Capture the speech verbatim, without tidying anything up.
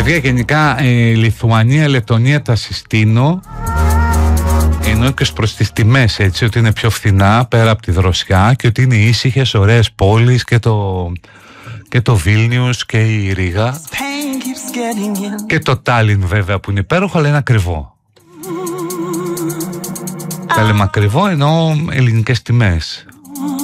Παιδιά, γενικά ε, Λιθουανία, Λετωνία τα συστήνω, ενώ και προς τις τιμές, έτσι, ότι είναι πιο φθηνά πέρα από τη δροσιά και ότι είναι ήσυχες, ωραίες πόλεις και το, και το Βίλνιους και η Ρήγα και το Τάλιν βέβαια που είναι υπέροχο, αλλά είναι ακριβό. Τα λέμε ακριβό ενώ ελληνικές τιμές.